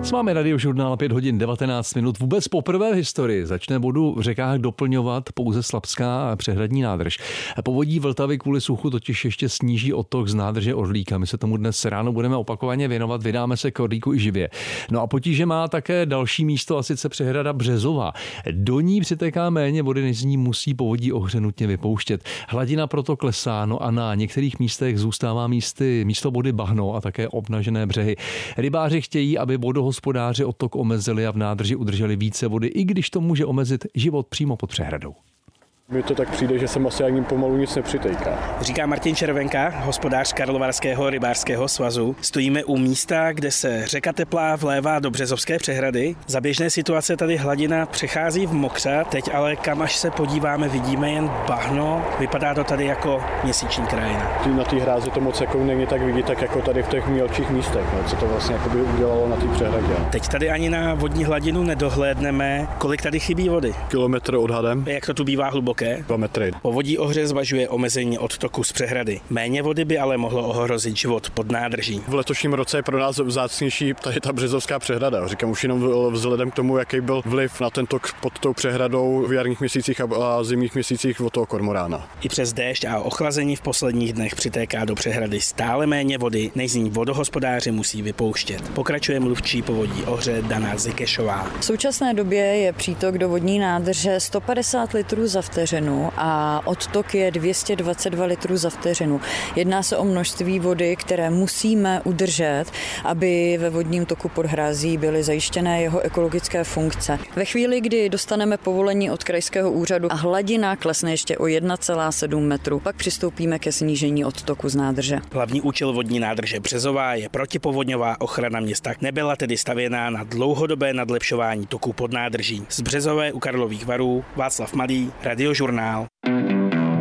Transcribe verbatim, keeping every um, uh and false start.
Máme Radiožurnál pět hodin devatenáct minut. Vůbec poprvé v historii začne vodu v řekách doplňovat pouze Slapská přehradní nádrž. Povodí Vltavy kvůli suchu totiž ještě sníží odtok z nádrže Orlíka. My se tomu dnes ráno budeme opakovaně věnovat, vydáme se k Orlíku i živě. No a potíže má také další místo, a sice přehrada Březová. Do ní přitéká méně vody, než z ní musí povodí Ohře nutně vypouštět. Hladina proto klesá, no a na některých místech zůstává místy, místo vody bahno a také obnažené břehy. Rybáři chtějí, aby vodohospodáři odtok omezili a v nádrži udrželi více vody, i když to může omezit život přímo pod přehradou. Mně to tak přijde, že se asi ani pomalu nic nepřitejká. Říká Martin Červenka, hospodář Karlovarského rybářského svazu. Stojíme u místa, kde se řeka Teplá vlévá do Březovské přehrady. Za běžné situace tady hladina přechází v mokřad, teď ale kam až se podíváme, vidíme jen bahno. Vypadá to tady jako měsíční krajina. Na té hrázi to moc jako není tak vidět, tak jako tady v těch mělčích místech, no, co to vlastně jakoby udělalo na té přehradě. Teď tady ani na vodní hladinu nedohlédneme, kolik tady chybí vody. Kilometr odhadem. Jak to tu bývá hluboko? dva metry. Povodí Ohře zvažuje omezení odtoku z přehrady. Méně vody by ale mohlo ohrozit život pod nádrží. V letošním roce je pro nás vzácnější tady ta Březovská přehrada. Říkám už jenom vzhledem k tomu, jaký byl vliv na ten tok pod tou přehradou v jarních měsících a zimních měsících od toho kormorána. I přes déšť a ochlazení v posledních dnech přitéká do přehrady stále méně vody, než z ní vodohospodáři musí vypouštět. Pokračuje mluvčí povodí Ohře Dana Zikešová. V současné době je přítok do vodní nádrže sto padesát litrů za vteřinu a odtok je dvě stě dvacet dva litrů za vteřinu. Jedná se o množství vody, které musíme udržet, aby ve vodním toku pod hrází byly zajištěné jeho ekologické funkce. Ve chvíli, kdy dostaneme povolení od krajského úřadu a hladina klesne ještě o jedna celá sedm metru, pak přistoupíme ke snížení odtoku z nádrže. Hlavní účel vodní nádrže Březová je protipovodňová ochrana města. Nebyla tedy stavěná na dlouhodobé nadlepšování toku pod nádrží. Z Březové u Karlových Varů Václav Malý, Radiožurnál.